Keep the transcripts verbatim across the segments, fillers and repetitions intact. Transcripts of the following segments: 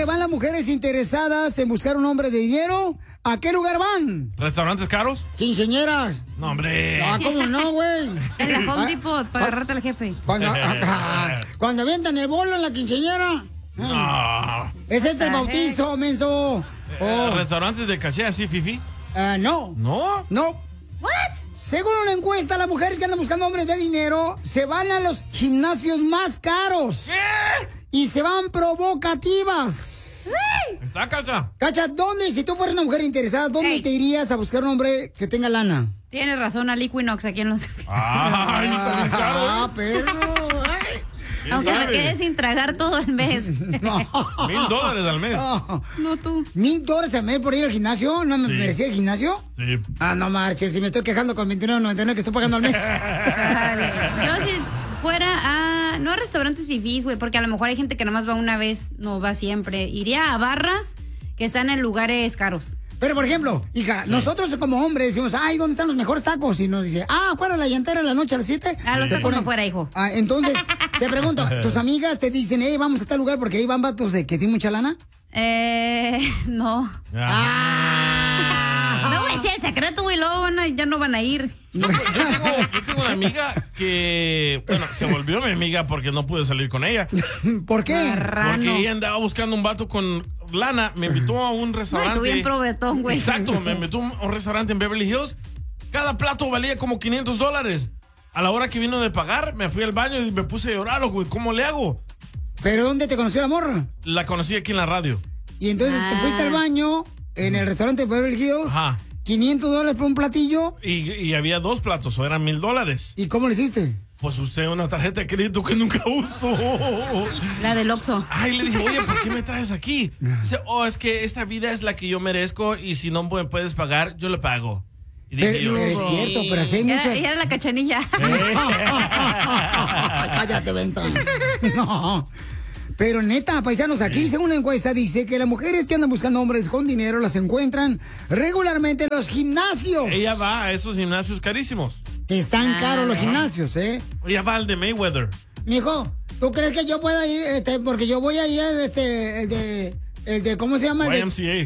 dónde van las mujeres interesadas en buscar un hombre de dinero? ¿A qué lugar van? ¿Restaurantes caros? Quinceañeras. No, hombre. Ah, ¿cómo no, güey? En la Home Depot, para agarrarte al jefe. Cuando, acá, cuando avientan el bolo en la quinceañera. No. Ese es el bautizo, menso. Eh, Oh. ¿Restaurantes de caché así, fifi? Uh, no. ¿No? No. What? Según una encuesta, las mujeres que andan buscando hombres de dinero se van a los gimnasios más caros. ¿Qué? Y se van provocativas. ¿Está, Cacha? Cacha, ¿dónde, si tú fueras una mujer interesada, dónde Hey. te irías a buscar un hombre que tenga lana? Tienes razón, al Equinox aquí en Los Ay, está bien caro, ¿eh? Ah, perro. Ay. ¿Quién Aunque me sabe? quede sin tragar todo el mes. No. Mil dólares al mes. No. No tú. ¿Mil dólares al mes por ir al gimnasio? ¿No me Sí. merecía el gimnasio? Sí. Ah, no marches, si me estoy quejando con veintinueve noventa y nueve que estoy pagando al mes. Dale. Yo si fuera a... No a restaurantes fifís, güey, porque a lo mejor hay gente que nomás va una vez, no va siempre. Iría a barras que están en lugares caros. Pero, por ejemplo, hija, sí. nosotros como hombres decimos, ay, ¿dónde están los mejores tacos? Y nos dice, ah, ¿cuál es la llantera en la noche a las siete? A los Se tacos ponen- no fuera, hijo. Ah, entonces, te pregunto, ¿tus amigas te dicen, hey, vamos a tal lugar porque ahí van vatos de que tienen mucha lana? Eh, no. Ah. No voy a decir el secreto, güey, luego van a- ya no van a ir. Yo, yo tengo, yo tengo una amiga que, bueno, se volvió mi amiga porque no pude salir con ella. ¿Por qué? Marrano. Porque ella andaba buscando un vato con lana, me invitó a un No, restaurante. tú bien probetón, güey. Exacto, me invitó a un, a un restaurante en Beverly Hills. Cada plato valía como quinientos dólares. A la hora que vino de pagar, me fui al baño y me puse a llorar, güey. ¿Cómo le hago? ¿Pero dónde te conoció la morra? La conocí aquí en la radio. Y entonces Ah. te fuiste al baño en el restaurante de Beverly Hills, Ajá. quinientos dólares por un platillo. Y, y había dos platos, o eran mil dólares. ¿Y cómo lo hiciste? Pues usted una tarjeta de crédito que nunca uso. La del Oxxo. Ay, le dije, oye, ¿por qué me traes aquí? Dice, oh, es que esta vida es la que yo merezco y si no me puedes pagar, yo le pago. Y dije Pero, yo, pero es "Sí". cierto, pero así hay Era, muchas... era la cachanilla. Cállate, Benson. No. Pero neta, paisanos, aquí según una encuesta dice que las mujeres que andan buscando hombres con dinero las encuentran regularmente en los gimnasios. Ella va a esos gimnasios carísimos. Están Ah, caros los ¿eh? gimnasios, ¿eh? Ella va al de Mayweather. Mijo, ¿tú crees que yo pueda ir? Este, porque yo voy a ir, este, el de... El de, ¿cómo se llama? El Y de- M C A.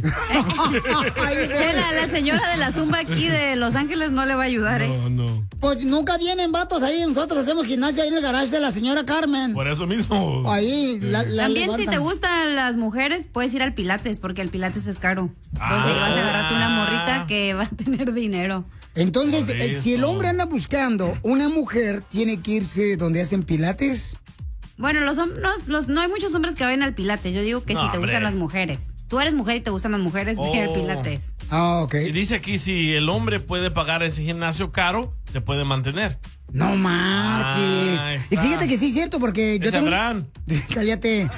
Ahí voy. La, la señora de la zumba aquí de Los Ángeles no le va a ayudar, ¿eh? No, no. Pues nunca vienen vatos ahí, nosotros hacemos gimnasia ahí en el garage de la señora Carmen. Por eso mismo. Ahí, la, la También si levantan. te gustan las mujeres, puedes ir al Pilates, porque el Pilates es caro. Entonces ahí vas a agarrarte una morrita que va a tener dinero. Entonces, Por eh, si el eso. hombre anda buscando una mujer, tiene que irse donde hacen pilates. Bueno, los, hom- no, los- no hay muchos hombres que vayan al Pilates. Yo digo que No, si te hombre. gustan las mujeres. Tú eres mujer y te gustan las mujeres, ve al Oh. Pilates. Ah, ok. Y dice aquí, si el hombre puede pagar ese gimnasio caro, te puede mantener. No marches. Ahí Y está. fíjate que sí es cierto, porque yo Es tengo... Abraham. Cállate.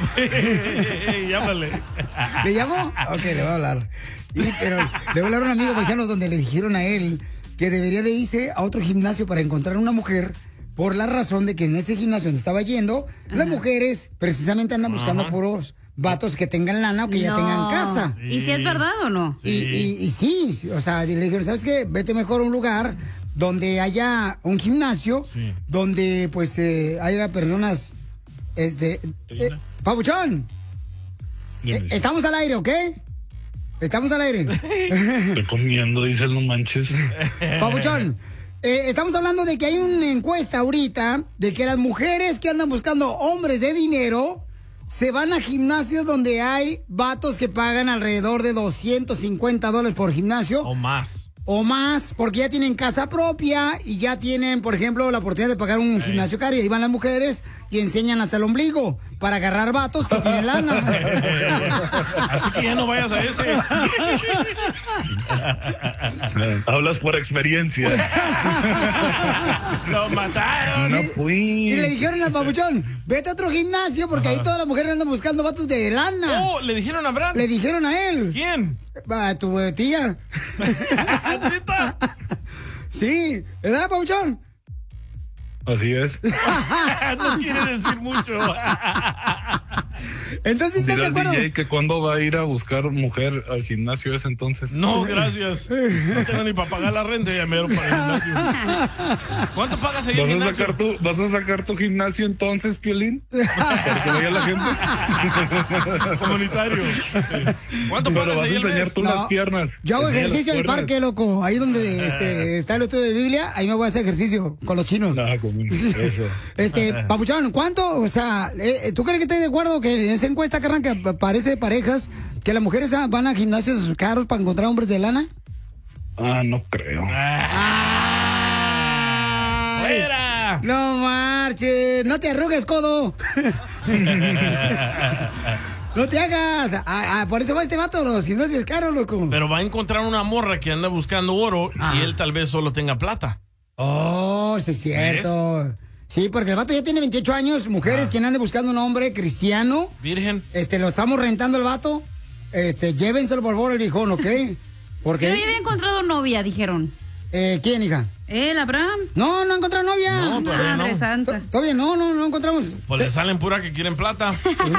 Llámale. ¿Le llamo? Ok, le voy a hablar. Y, pero le voy a hablar a un amigo paisano donde le dijeron a él que debería de irse a otro gimnasio para encontrar una mujer por la razón de que en ese gimnasio donde estaba yendo, las mujeres precisamente andan buscando Ajá. puros vatos que tengan lana o que ya No. tengan casa. ¿Y si es verdad o no? Y, y, y sí, sí, o sea, le dijeron, ¿sabes qué? Vete mejor a un lugar donde haya un gimnasio, Sí. donde pues eh, haya personas, este, eh, Pabuchón, eh, estamos al aire, ¿ok? Estamos al aire. Estoy comiendo, dice el no manches. Pabuchón, eh, estamos hablando de que hay una encuesta ahorita de que las mujeres que andan buscando hombres de dinero se van a gimnasios donde hay vatos que pagan alrededor de doscientos cincuenta dólares por gimnasio. O más. O más, porque ya tienen casa propia y ya tienen, por ejemplo, la oportunidad de pagar un gimnasio caro. Y ahí van las mujeres y enseñan hasta el ombligo para agarrar vatos que tienen lana. Así que ya no vayas a ese. Hablas por experiencia. Lo mataron. No Y fui. le dijeron al Pabuchón, vete a otro gimnasio porque ahí todas las mujeres andan buscando vatos de lana. Oh, le dijeron a Abraham. Le dijeron a él. ¿Quién? A tu eh, tía. ¿Neta? Sí, ¿verdad, Pabuchón? Así es. No quiere decir mucho. Entonces, ¿estás de Dile al acuerdo? D J que cuándo va a ir a buscar mujer al gimnasio ese entonces. No, gracias. No tengo ni para pagar la renta, ya mero para el gimnasio. ¿Cuánto pagas ahí en ¿Vas el a, gimnasio? sacar tu, ¿Vas a sacar tu gimnasio entonces, Piolín? Para que vaya la gente. Comunitario. ¿Cuánto Pero pagas vas a ahí al enseñar mes? tú No, las piernas. Yo hago Enseña ejercicio en las el piernas. parque, loco. Ahí donde este, está el estudio de Biblia, ahí me voy a hacer ejercicio con los chinos. Ah, como eso. Este, Papuchón, ¿cuánto? O sea, eh, ¿tú crees que estás de acuerdo que en esa encuesta, carnal, que parece de parejas, que las mujeres van a gimnasios caros para encontrar hombres de lana? Ah, no creo. ¡Ay! ¡Fuera! No marches, no te arrugues, codo. No te hagas. Ah, ah, por eso va este vato a los gimnasios caros, loco. Pero va a encontrar una morra que anda buscando oro Ah. y él tal vez solo tenga plata. Oh, sí es cierto. Sí, porque el vato ya tiene veintiocho años, mujeres Ah. que ande buscando un hombre cristiano. Virgen. Este, lo estamos rentando el vato. Este, llévenselo por favor el viejón, ¿ok? Porque. Yo ya había encontrado novia, dijeron. Eh, ¿quién, hija? ¿El Abraham? No, no ha encontrado novia. No, todavía Madre no. santa. Todavía no, no, no encontramos. Pues le salen pura que quieren plata.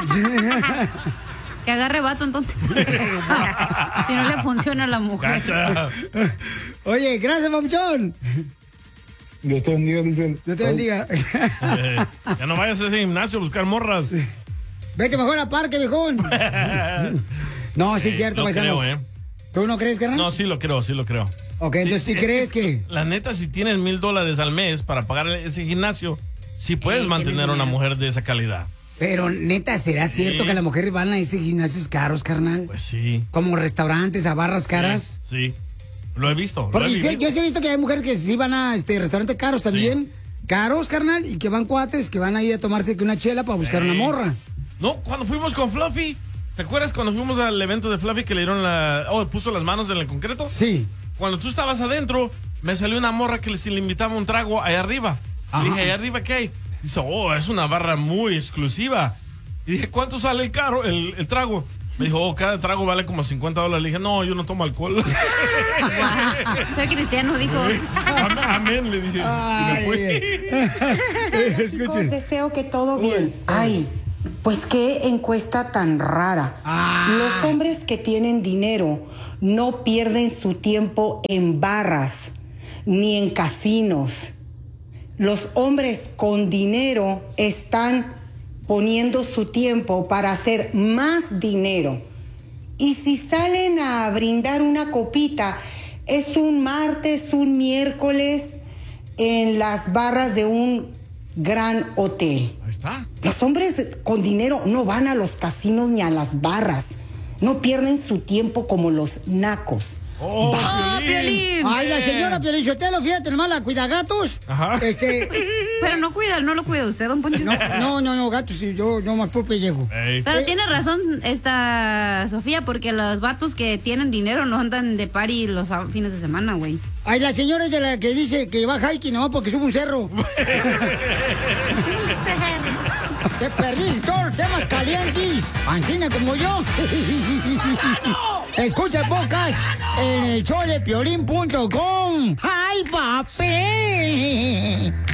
Que agarre vato entonces. Si no le funciona a la mujer. Cacha. Oye, gracias, Papuchón. Dios te bendiga, dice. Dios te bendiga. Eh, ya no vayas a ese gimnasio a buscar morras. Vete mejor al parque, viejón. No, sí es cierto, Lo paisanos. creo, ¿eh? ¿Tú no crees, carnal? No, sí lo creo, sí lo creo. Ok, entonces, ¿sí es crees que...? La neta, si tienes mil dólares al mes para pagar ese gimnasio, sí puedes Ey, mantener tienes a una dinero. mujer de esa calidad. Pero, neta, ¿será cierto Sí. que las mujeres van a esos gimnasios caros, carnal? Pues sí. Como restaurantes, a barras caras. Sí. Lo he visto. lo Porque he yo, vivido. yo sí he visto que hay mujeres que sí van a este, restaurantes caros también. Caros, carnal, y que van cuates, que van a ir a tomarse que una chela para buscar Ey. una morra. No, cuando fuimos con Fluffy, ¿te acuerdas cuando fuimos al evento de Fluffy que le dieron la... Oh, puso las manos en el concreto? Sí. Cuando tú estabas adentro, me salió una morra que le, le invitaba un trago allá arriba. Ajá. Le dije, ¿allá arriba qué hay? Dice, oh, es una barra muy exclusiva. Y dije, ¿cuánto sale el caro, el, el trago? Me dijo, oh, cada trago vale como cincuenta dólares. Le dije, no, yo no tomo alcohol. Wow. Soy cristiano, dijo. Am- Amén, le dije. Y me fui. Escuchen. Deseo que todo bien. Ay, pues qué encuesta tan rara. Ah. Los hombres que tienen dinero no pierden su tiempo en barras ni en casinos. Los hombres con dinero están poniendo su tiempo para hacer más dinero. Y si salen a brindar una copita, es un martes, un miércoles en las barras de un gran hotel. Ahí está. Los hombres con dinero no van a los casinos ni a las barras. No pierden su tiempo como los nacos. Oh, ¡Oh, Piolín. Piolín! Ay, la señora Piolín Sotelo, fíjate, nomás la cuida gatos. Ajá. Este, Pero no cuida, no lo cuida usted, don Poncho. no, no, no, no, gatos, sí, yo, yo más por pellejo. Ey. Pero tiene razón esta Sofía, porque los vatos que tienen dinero no andan de party los a- fines de semana, güey. Ay, la señora es de la que dice que va hiking, no, porque sube un cerro. Te perdiste todos los temas calientes. Ancina como yo. Escucha pocas en el show de piolín punto com. ¡Ay, papi!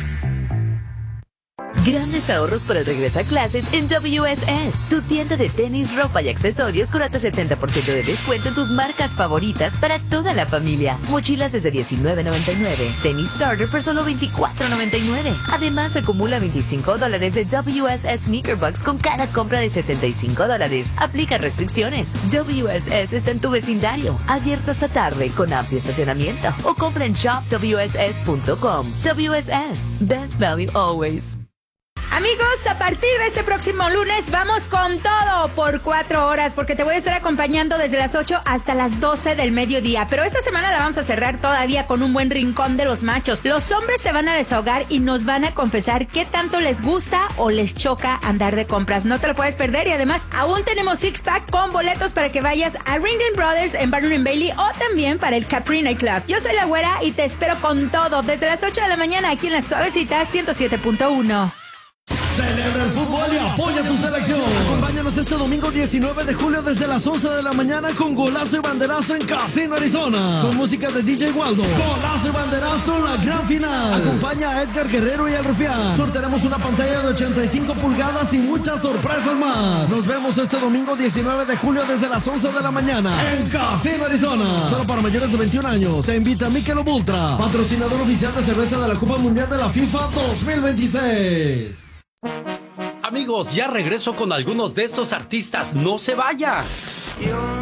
Grandes ahorros para el regreso a clases en W S S, tu tienda de tenis, ropa y accesorios con hasta setenta por ciento de descuento en tus marcas favoritas para toda la familia. Mochilas desde diecinueve noventa y nueve, tenis starter por solo veinticuatro noventa y nueve. Además, acumula veinticinco dólares de W S S Sneaker Bucks con cada compra de setenta y cinco dólares. Aplica restricciones. W S S está en tu vecindario, abierto hasta tarde con amplio estacionamiento o compra en shop w s s punto com. W S S, best value always. Amigos, a partir de este próximo lunes vamos con todo por cuatro horas porque te voy a estar acompañando desde las ocho hasta las doce del mediodía. Pero esta semana la vamos a cerrar todavía con un buen rincón de los machos. Los hombres se van a desahogar y nos van a confesar qué tanto les gusta o les choca andar de compras. No te lo puedes perder y además aún tenemos six pack con boletos para que vayas a Ringling Brothers en Barnum and Bailey o también para el Capri Night Club. Yo soy la Güera y te espero con todo desde las ocho de la mañana aquí en La Suavecita ciento siete punto uno. Celebra el fútbol y apoya tu selección. Acompáñanos este domingo diecinueve de julio desde las once de la mañana con golazo y banderazo en Casino Arizona. Con música de D J Waldo. Golazo y banderazo, la gran final. Acompaña a Edgar Guerrero y al Rufián. Sortearemos una pantalla de ochenta y cinco pulgadas y muchas sorpresas más. Nos vemos este domingo diecinueve de julio desde las once de la mañana en Casino Arizona. Solo para mayores de veintiún años. Te invita Michelob Ultra, patrocinador oficial de cerveza de la Copa Mundial de la FIFA dos mil veintiséis. Amigos, ya regreso con algunos de estos artistas. No se vaya.